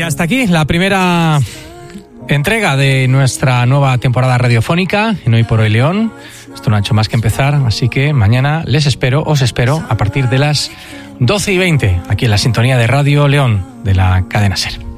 hasta aquí la primera entrega de nuestra nueva temporada radiofónica en Hoy por Hoy León. Esto no ha hecho más que empezar, así que mañana os espero a partir de las 12:20 aquí en la sintonía de Radio León de la cadena SER.